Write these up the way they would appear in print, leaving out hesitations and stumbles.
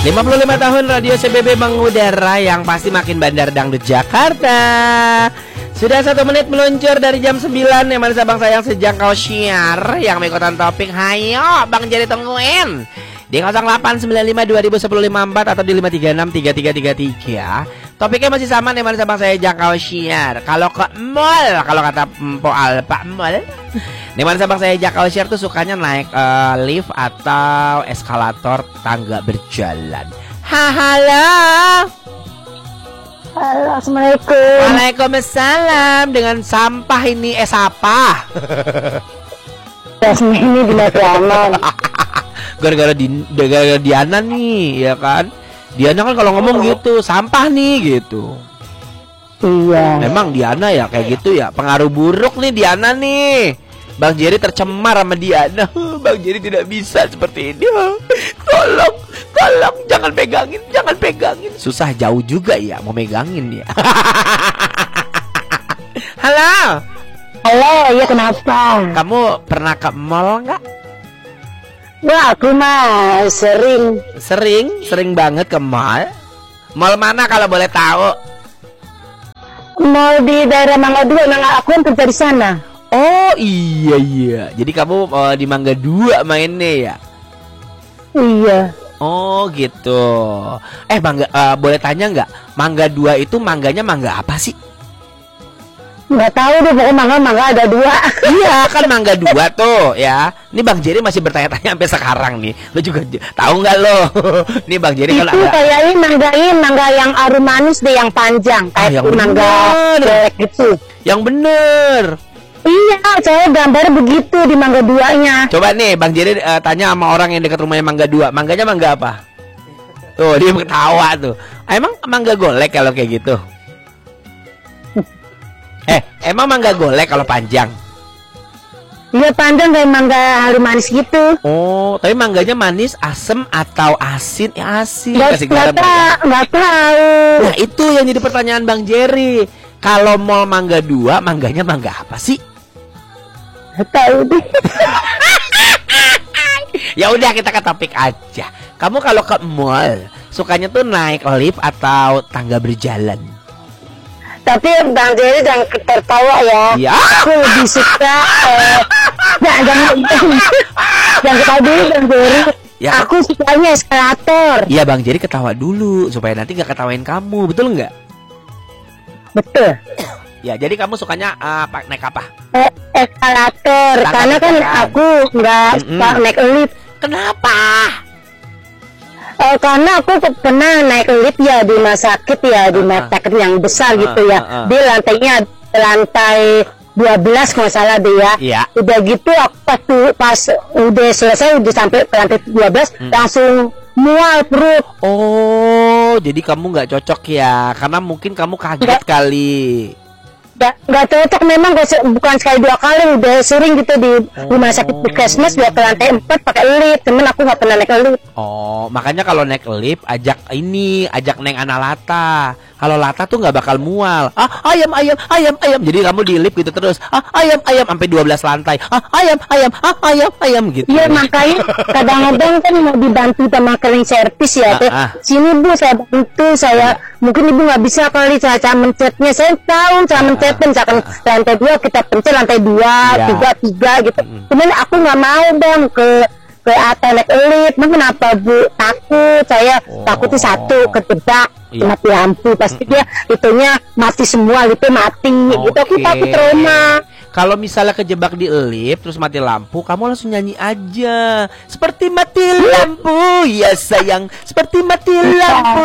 55 tahun Radio CBB mengudara, yang pasti makin bandar dangdut Jakarta. Sudah 1 menit meluncur dari jam 9. Yang mana sabang sayang sejak kau siar yang mengikutan topik. Hayo Bang Jerry tungguin di 0895 2010 54 atau di 536 3333. Topiknya masih sama nih, mana sabang saya jangkau siar. Kalau ke mall, kalau kata Mpo Alpa mall, nih mana sabang saya jangkau siar tuh sukanya naik lift atau eskalator tangga berjalan. Halo. Halo, assalamualaikum. Waalaikumsalam. Dengan sampah ini sampah. Ini di Matraman. Gara-gara Diana nih, ya kan? Diana kan kalau ngomong gitu, sampah nih gitu. Iya. Memang Diana ya kayak gitu ya. Pengaruh buruk nih Diana nih. Bang Jerry tercemar sama Diana. Bang Jerry tidak bisa seperti ini. Tolong, jangan pegangin. Susah jauh juga ya mau megangin ya. Halo. Halo, iya kenapa? Kamu pernah ke mall nggak? Wah, aku mah sering banget ke mall. Mall mana kalau boleh tahu? Mall di daerah Mangga 2, aku kan kerja di sana. Oh iya. Jadi kamu di Mangga 2 mainnya ya? Iya. Oh gitu. Boleh tanya nggak? Mangga 2 itu mangganya mangga apa sih? Nggak tahu deh, pokoknya mangga ada 2. Iya kan mangga 2 tuh ya. Ini Bang Jerry masih bertanya-tanya sampai sekarang nih. Lo juga tahu nggak lo? Nih Bang Jerry itu kalau ada kayak ini mangga yang arum manis deh, yang panjang kayak yang mangga jelek gitu. Yang bener. Iya, saya gambarnya begitu di Mangga 2-nya. Coba nih Bang Jerry tanya sama orang yang dekat rumahnya Mangga 2. Mangganya mangga apa? Tuh dia ketawa tuh. Emang mangga golek kalau kayak gitu? Emang mangga golek kalau panjang? Iya, panjang kayak mangga harum manis gitu. Oh, tapi mangganya manis, asem atau asin? Ya asin. Nggak tahu. Nah itu yang jadi pertanyaan Bang Jerry. Kalau mall Mangga 2, mangganya mangga apa sih? Nggak tahu deh. Ya udah kita ke topik aja. Kamu kalau ke mall sukanya tuh naik lift atau tangga berjalan? Tapi Bang Jerry jangan tertawa ya. Ya. Aku lebih suka jangan ketawa dulu Bang Jerry. Ya, aku sukanya eskalator. Iya Bang Jerry ketawa dulu supaya nanti nggak ketawain kamu, betul nggak? Betul. Ya jadi kamu sukanya naik apa? Eskalator. Karena kan aku nggak suka naik lift. Kenapa? Karena aku pernah naik lift ya di rumah sakit ya, di rumah sakit yang besar gitu ya. Di lantainya lantai 12 kalau salah deh ya. Iya. Udah gitu aku pas udah selesai, udah sampai ke lantai 12 langsung mual perut. Oh, jadi kamu nggak cocok ya? Karena mungkin kamu kaget kali. Nggak cocok memang, bukan sekali 2 kali, udah sering gitu di rumah sakit Puskesmas udah ke lantai 4 pakai lift, temen aku nggak pernah naik lift. Oh, makanya kalau naik lift ajak Neng Analata. Kalau Lata tuh nggak bakal mual. Ayam. Jadi kamu di lift gitu terus. Ayam sampai 12 lantai. Ayam gitu. Iya, makanya kadang-kadang kan mau dibantu sama cleaning service ya. Sini Bu, saya bantu, mungkin Ibu nggak bisa kali cara mencetnya. Saya tahu cara mencetnya, misalkan lantai 2 kita pencet lantai 2, 3 gitu. Cuman aku nggak mau Bang ke atas naik lift. Kenapa Bu? Takut, saya takutnya satu kejebak mati lampu, pasti dia itunya mati semua, liftnya mati gitu. Aku takut trauma. Kalau misalnya kejebak di lift terus mati lampu, kamu langsung nyanyi aja. Seperti mati lampu, ya sayang, seperti mati lampu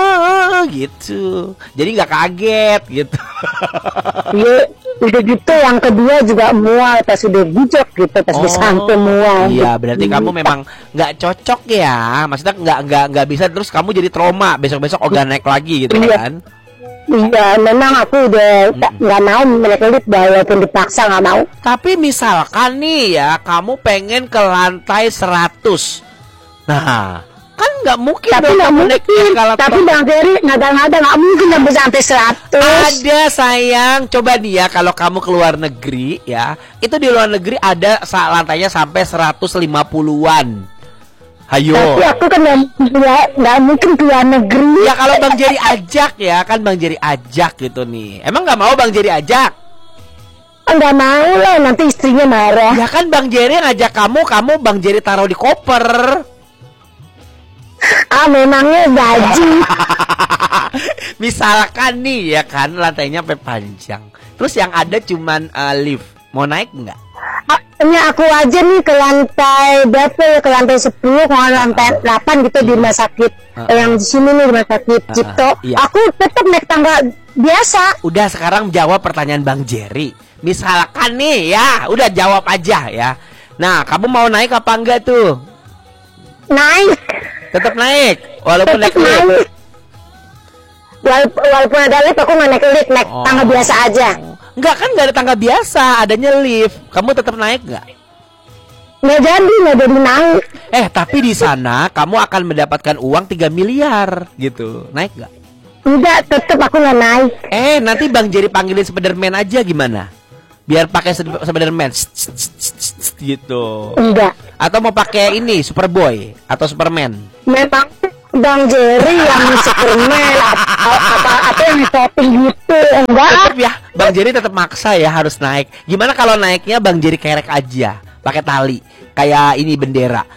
gitu. Jadi nggak kaget gitu. Iya, udah gitu yang kedua juga mual pas udah bujok gitu, pas sampai mual. Iya, berarti kamu memang nggak cocok ya. Maksudnya nggak bisa, terus kamu jadi trauma, besok ogah naik lagi gitu kan. Iya, memang aku udah nggak mau naik lift walaupun dipaksa, nggak mau. Tapi misalkan nih ya, kamu pengen ke lantai 100. Nah, kan nggak mungkin. Tapi nggak mungkin. Tapi Bang Jerry nggak mungkin sampai lantai 100. Ada sayang. Coba nih ya, kalau kamu ke luar negeri ya, itu di luar negeri ada lantainya sampai 150-an. Hayo. Tapi aku kan nggak mungkin keluar negeri. Ya kalau Bang Jerry ajak ya, kan Bang Jerry ajak gitu nih. Emang nggak mau Bang Jerry ajak? Nggak mau lah, nanti istrinya marah. Ya kan Bang Jerry ngajak kamu Bang Jerry taruh di koper. Memangnya gaji. Misalkan nih ya kan, lantainya sampai panjang. Terus yang ada cuman lift. Mau naik nggak? Ini aku aja nih ke lantai berapa ya, ke lantai 10, ke lantai 8 gitu di rumah sakit. Yang di sini nih rumah sakit Cipto. Iya. Aku tetap naik tangga biasa. Udah, sekarang jawab pertanyaan Bang Jerry. Misalkan nih ya, udah jawab aja ya. Nah, kamu mau naik apa enggak tuh? Naik. Tetap naik, walaupun Tetap naik lift. naik. Walaupun ada lift aku nggak naik lift, naik tangga biasa aja. Enggak kan, nggak ada tangga biasa, adanya lift. Kamu tetap naik nggak? Nggak jadi naik. Tapi di sana kamu akan mendapatkan uang 3 miliar gitu. Naik nggak? Enggak, tetap aku nggak naik. Nanti Bang Jerry panggilin Spiderman aja gimana? Biar pakai Spiderman gitu. Enggak. Atau mau pakai ini Superboy atau Superman? Memang Bang Jerry yang Superman apa yang shopping gitu. Enggak. Tetap ya, Bang Jerry tetap maksa ya harus naik. Gimana kalau naiknya Bang Jerry kerek aja, pakai tali, kayak ini bendera.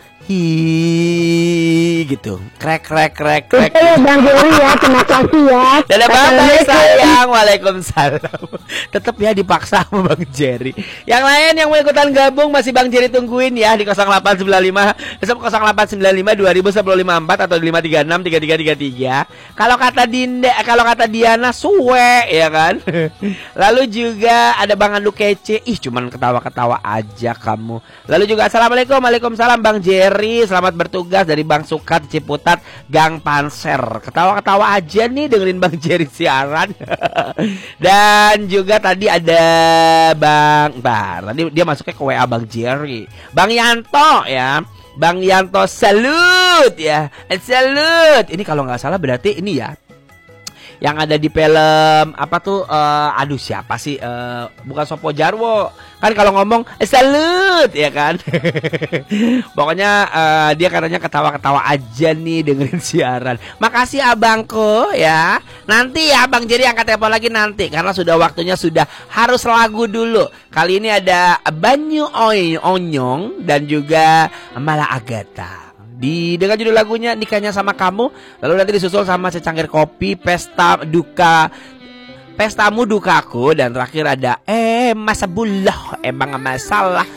Gitu. Krek. Ya Bang Jerry ya, terima kasih ya. Dadah bye sayang. Waalaikumsalam. Tetap ya dipaksa sama Bang Jerry. Yang lain yang mau ikutan gabung masih Bang Jerry tungguin ya di 0895 201054 atau 5363333. Kalau kata Diana suwe ya kan. Lalu juga ada Bang Andu kece. Cuman ketawa-ketawa aja kamu. Lalu juga assalamualaikum. Waalaikumsalam Bang Jerry. Selamat bertugas dari Bang Sukat Ciputat Gang Panser. Ketawa-ketawa aja nih dengerin Bang Jerry siaran. Dan juga tadi ada tadi dia masuknya ke WA Bang Jerry. Bang Yanto ya. Bang Yanto salut ya. Salut. Ini kalau nggak salah berarti ini ya, yang ada di film apa tuh, siapa sih, bukan Sopo Jarwo kan kalau ngomong salut ya kan. Pokoknya dia katanya ketawa-ketawa aja nih dengerin siaran. Makasih abangku ya. Nanti ya Bang Jerry angkat telepon lagi nanti, karena sudah waktunya, sudah harus lagu dulu. Kali ini ada Banyu Onyong dan juga Mala Agatha. Dengan judul lagunya Nikahnya Sama Kamu. Lalu nanti disusul sama secangkir kopi, Pestamu Dukaku. Dan terakhir ada Masa Buloh Emang Masalah.